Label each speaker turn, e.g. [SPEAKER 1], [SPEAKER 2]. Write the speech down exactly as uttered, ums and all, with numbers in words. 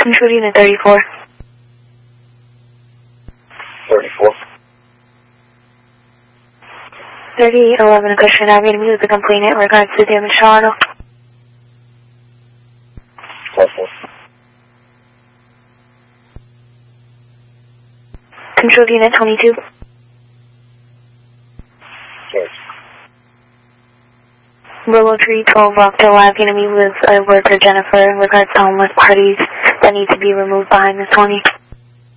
[SPEAKER 1] Control Unit thirty-four.
[SPEAKER 2] thirty-four.
[SPEAKER 1] thirty eleven Cushman Avenue, meet with the complainant in regards to damage to auto. Control Unit twenty-two.
[SPEAKER 2] Yes.
[SPEAKER 1] Willow Tree, twelve Rockdale Avenue, meet with uh, worker Jennifer in regards to homeless parties that need to be removed behind the twenty.